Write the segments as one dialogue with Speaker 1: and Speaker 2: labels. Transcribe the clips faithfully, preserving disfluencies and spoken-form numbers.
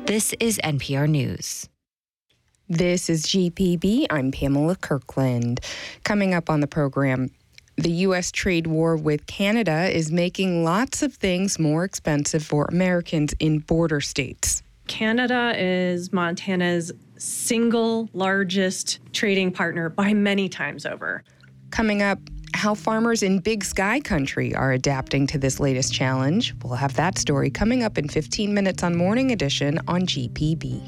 Speaker 1: This is N P R News.
Speaker 2: This is G P B. I'm Pamela Kirkland. Coming up on the program, the U S trade war with Canada is making lots of things more expensive for Americans in border states.
Speaker 3: Canada is Montana's single largest trading partner by many times over.
Speaker 2: Coming up, how farmers in Big Sky Country are adapting to this latest challenge. We'll have that story coming up in fifteen minutes on Morning Edition on G P B.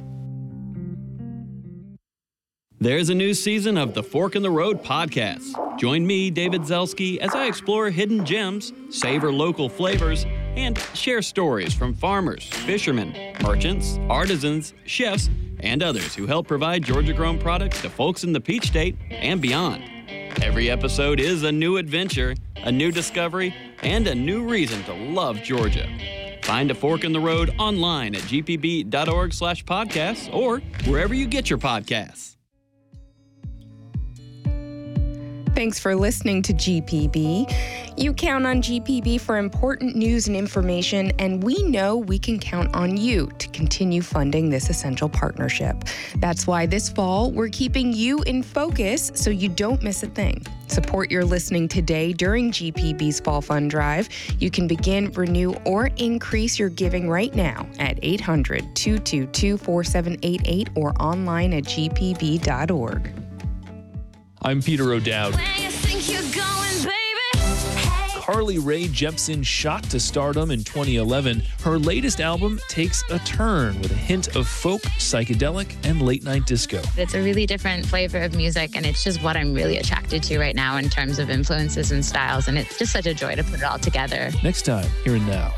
Speaker 4: There's a new season of the Fork in the Road podcast. Join me, David Zelski, as I explore hidden gems, savor local flavors, and share stories from farmers, fishermen, merchants, artisans, chefs, and others who help provide Georgia-grown products to folks in the Peach State and beyond. Every episode is a new adventure, a new discovery, and a new reason to love Georgia. Find a Fork in the Road online at g p b dot org slash podcasts or wherever you get your podcasts.
Speaker 2: Thanks for listening to G P B. You count on G P B for important news and information, and we know we can count on you to continue funding this essential partnership. That's why this fall, we're keeping you in focus so you don't miss a thing. Support your listening today during G P B's Fall Fund Drive. You can begin, renew, or increase your giving right now at eight hundred, two two two, four seven eight eight or online at g p b dot org.
Speaker 5: I'm Peter O'Dowd.
Speaker 6: Where you think you're going, baby? Hey.
Speaker 5: Carly Rae Jepsen shot to stardom in twenty eleven. Her latest album takes a turn with a hint of folk, psychedelic, and late-night disco.
Speaker 7: It's a really different flavor of music, and it's just what I'm really attracted to right now in terms of influences and styles, and it's just such a joy to put it all together.
Speaker 5: Next time, Here and Now.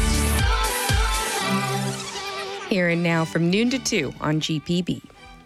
Speaker 2: Here and Now from noon to two on G P B.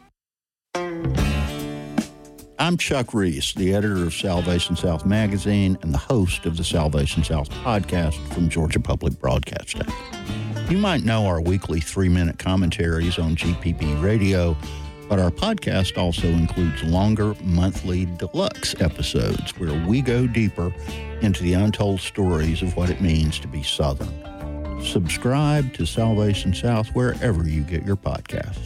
Speaker 8: I'm Chuck Reese, the editor of Salvation South magazine and the host of the Salvation South podcast from Georgia Public Broadcasting. You might know our weekly three-minute commentaries on G P B Radio, but our podcast also includes longer monthly deluxe episodes where we go deeper into the untold stories of what it means to be Southern. Subscribe to Salvation South wherever you get your podcasts.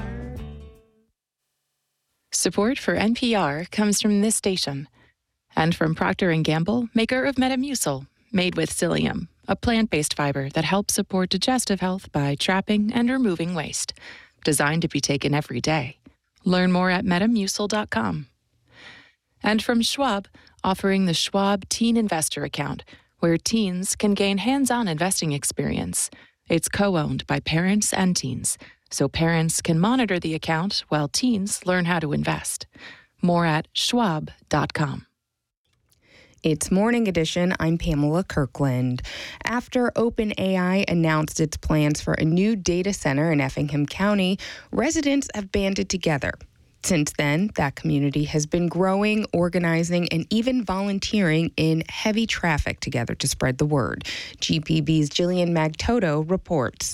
Speaker 9: Support for N P R comes from this station and from Procter and Gamble, maker of Metamucil, made with psyllium, a plant-based fiber that helps support digestive health by trapping and removing waste. Designed to be taken every day. Learn more at metamucil dot com. And from Schwab, offering the Schwab Teen Investor Account, where teens can gain hands-on investing experience. It's co-owned by parents and teens, so parents can monitor the account while teens learn how to invest. More at schwab dot com.
Speaker 2: It's Morning Edition. I'm Pamela Kirkland. After OpenAI announced its plans for a new data center in Effingham County, residents have banded together. Since then, that community has been growing, organizing, and even volunteering in heavy traffic together to spread the word. G P B's Jillian Magtoto reports.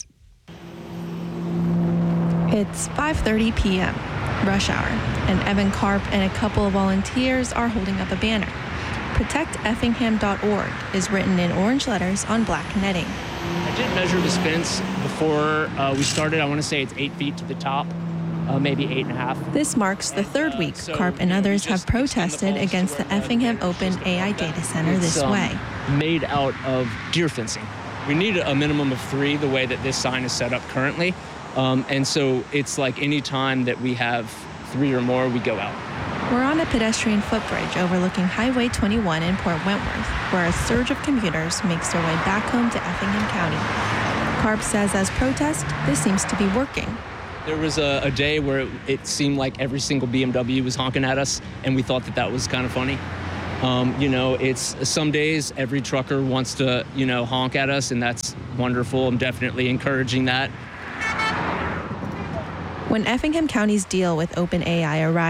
Speaker 10: It's five thirty p.m., rush hour, and Evan Karp and a couple of volunteers are holding up a banner. protect effingham dot org is written in orange letters on black netting.
Speaker 11: I did measure this fence before uh, we started. I want to say it's eight feet to the top, uh, maybe eight and a half.
Speaker 10: This marks the third week uh, so, Karp and others have protested the against the Effingham Open A I Data Center
Speaker 11: it's,
Speaker 10: this
Speaker 11: um,
Speaker 10: way.
Speaker 11: Made out of deer fencing. We need a minimum of three the way that this sign is set up currently. Um, and so it's like any time that we have three or more, we go out.
Speaker 10: We're on a pedestrian footbridge overlooking Highway twenty-one in Port Wentworth, where a surge of commuters makes their way back home to Effingham County. Karp says as protest, this seems to be working.
Speaker 11: There was a, a day where it, it seemed like every single B M W was honking at us, and we thought that that was kind of funny. Um, you know, it's some days every trucker wants to, you know, honk at us, and that's wonderful. I'm definitely encouraging that.
Speaker 10: When Effingham County's deal with OpenAI arrived,